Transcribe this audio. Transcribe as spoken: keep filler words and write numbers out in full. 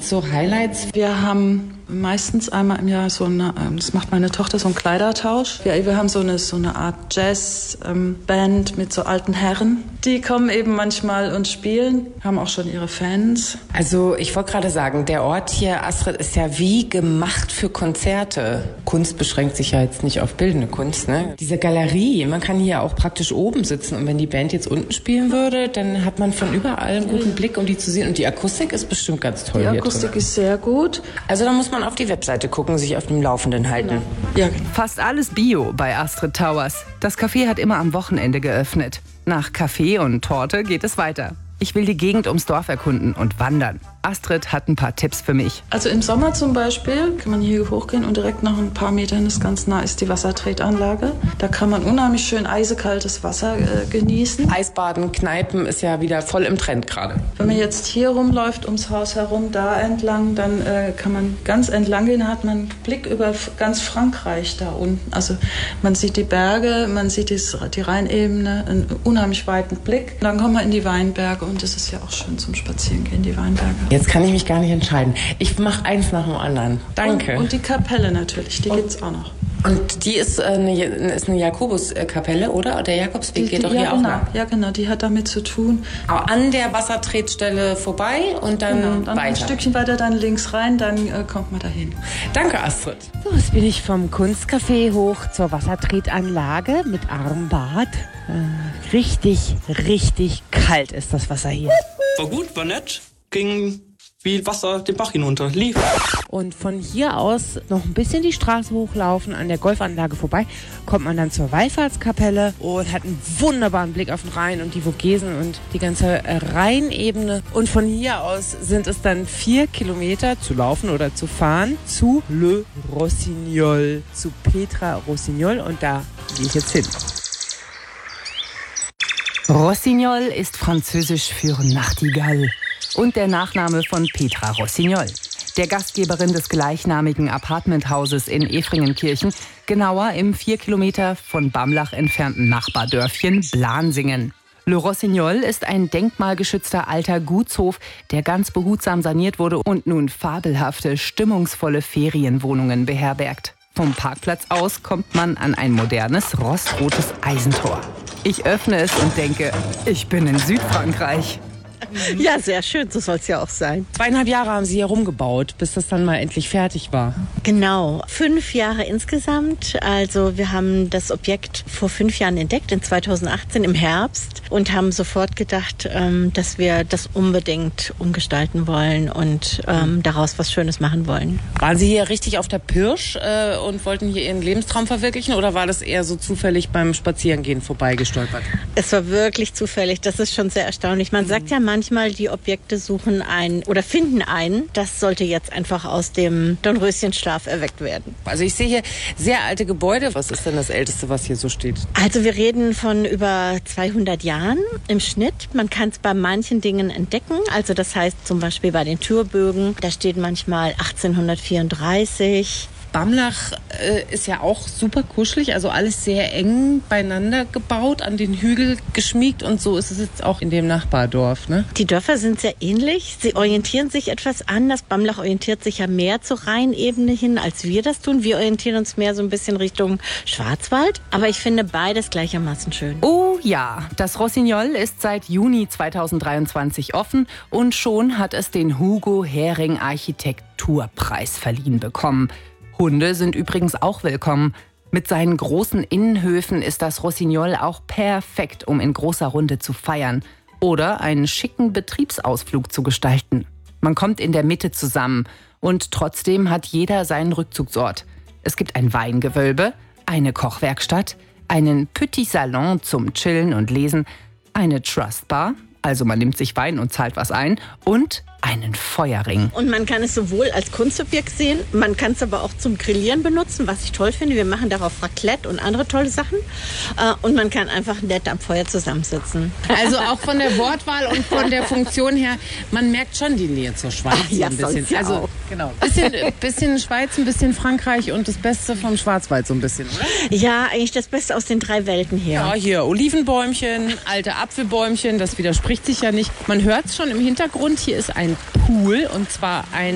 es so Highlights? Wir haben meistens einmal im Jahr so eine, das macht meine Tochter, so einen Kleidertausch. Wir, wir haben so eine, so eine Art Jazz-Band ähm, mit so alten Herren. Die kommen eben manchmal und spielen, haben auch schon ihre Fans. Also ich wollte gerade sagen, der Ort hier, Astrid, ist ja wie gemacht für Konzerte. Kunst beschränkt sich ja jetzt nicht auf bildende Kunst, ne? Diese Galerie, man kann hier auch praktisch oben sitzen und wenn die Band jetzt unten spielen würde, dann hat man von überall einen guten Blick, um die zu sehen. Und die Akustik ist bestimmt ganz toll hier drin. Die Akustik ist sehr gut. Also da muss man auf die Webseite gucken, sich auf dem Laufenden halten. Genau. Ja, genau. Fast alles Bio bei Astrid Towers. Das Café hat immer am Wochenende geöffnet. Nach Kaffee und Torte geht es weiter. Ich will die Gegend ums Dorf erkunden und wandern. Astrid hat ein paar Tipps für mich. Also im Sommer zum Beispiel kann man hier hochgehen und direkt nach ein paar Metern ist ganz nah ist die Wassertretanlage. Da kann man unheimlich schön eisekaltes Wasser äh, genießen. Eisbaden, Kneipen ist ja wieder voll im Trend gerade. Wenn man jetzt hier rumläuft, ums Haus herum, da entlang, dann äh, kann man ganz entlang gehen, hat man einen Blick über ganz Frankreich da unten. Also man sieht die Berge, man sieht die, die Rheinebene, einen unheimlich weiten Blick. Dann kommt man in die Weinberge und es ist ja auch schön zum Spazierengehen, die Weinberge. Jetzt kann ich mich gar nicht entscheiden. Ich mache eins nach dem anderen. Danke. Und, und die Kapelle natürlich, die gibt es auch noch. Und die ist eine, ist eine Jakobuskapelle, oder? Der Jakobsweg Die, geht die, doch ja, hier genau, auch lang. Ja, genau, die hat damit zu tun. An der Wassertretstelle vorbei und dann, genau, dann weiter. Ein Stückchen weiter, dann links rein, dann äh, kommt man dahin. Danke, Astrid. So, jetzt bin ich vom Kunstcafé hoch zur Wassertretanlage mit Armbad. Äh, richtig, richtig kalt ist das Wasser hier. War gut, war nett. Ging wie Wasser den Bach hinunter. Lief. Und von hier aus noch ein bisschen die Straße hochlaufen, an der Golfanlage vorbei, kommt man dann zur Wallfahrtskapelle und hat einen wunderbaren Blick auf den Rhein und die Vogesen und die ganze Rheinebene. Und von hier aus sind es dann vier Kilometer zu laufen oder zu fahren zu Le Rossignol, zu Petra Rossignol, und da gehe ich jetzt hin. Rossignol ist französisch für Nachtigall und der Nachname von Petra Rossignol, der Gastgeberin des gleichnamigen Apartmenthauses in Efringenkirchen, genauer im vier Kilometer von Bamlach entfernten Nachbardörfchen Blansingen. Le Rossignol ist ein denkmalgeschützter alter Gutshof, der ganz behutsam saniert wurde und nun fabelhafte, stimmungsvolle Ferienwohnungen beherbergt. Vom Parkplatz aus kommt man an ein modernes, rostrotes Eisentor. Ich öffne es und denke, ich bin in Südfrankreich. Ja, sehr schön, so soll es ja auch sein. Zweieinhalb Jahre haben Sie hier rumgebaut, bis das dann mal endlich fertig war. Genau, fünf Jahre insgesamt. Also wir haben das Objekt vor fünf Jahren entdeckt, in zweitausendachtzehn im Herbst, und haben sofort gedacht, ähm, dass wir das unbedingt umgestalten wollen und ähm, daraus was Schönes machen wollen. Waren Sie hier richtig auf der Pirsch äh, und wollten hier Ihren Lebenstraum verwirklichen, oder war das eher so zufällig beim Spazierengehen vorbeigestolpert? Es war wirklich zufällig, das ist schon sehr erstaunlich. Man sagt ja manchmal, die Objekte suchen einen oder finden einen. Das sollte jetzt einfach aus dem Dornröschenschlaf erweckt werden. Also ich sehe hier sehr alte Gebäude. Was ist denn das Älteste, was hier so steht? Also wir reden von über zweihundert Jahren im Schnitt. Man kann es bei manchen Dingen entdecken. Also das heißt zum Beispiel bei den Türbögen, da steht manchmal achtzehnhundertvierunddreißig. Bamlach äh, ist ja auch super kuschelig, also alles sehr eng beieinander gebaut, an den Hügel geschmiegt, und so ist es jetzt auch in dem Nachbardorf, ne? Die Dörfer sind sehr ähnlich. Sie orientieren sich etwas anders. Bamlach orientiert sich ja mehr zur Rheinebene hin, als wir das tun. Wir orientieren uns mehr so ein bisschen Richtung Schwarzwald. Aber ich finde beides gleichermaßen schön. Oh ja, das Rossignol ist seit Juni zweitausenddreiundzwanzig offen und schon hat es den Hugo Hering Architekturpreis verliehen bekommen. Hunde sind übrigens auch willkommen. Mit seinen großen Innenhöfen ist das Rossignol auch perfekt, um in großer Runde zu feiern oder einen schicken Betriebsausflug zu gestalten. Man kommt in der Mitte zusammen und trotzdem hat jeder seinen Rückzugsort. Es gibt ein Weingewölbe, eine Kochwerkstatt, einen Petit Salon zum Chillen und Lesen, eine Trustbar, also man nimmt sich Wein und zahlt was ein, und einen Feuerring. Und man kann es sowohl als Kunstobjekt sehen, man kann es aber auch zum Grillieren benutzen, was ich toll finde. Wir machen darauf Raclette und andere tolle Sachen. Und man kann einfach nett am Feuer zusammensitzen. Also auch von der Wortwahl und von der Funktion her, man merkt schon die Nähe zur Schweiz. Ach, ja, ein bisschen. ja Also auch. genau. Bisschen, bisschen Schweiz, ein bisschen Frankreich und das Beste vom Schwarzwald so ein bisschen, oder? Ja, eigentlich das Beste aus den drei Welten hier. Ja, hier Olivenbäumchen, alte Apfelbäumchen, das widerspricht sich ja nicht. Man hört es schon im Hintergrund, hier ist ein Pool, und zwar ein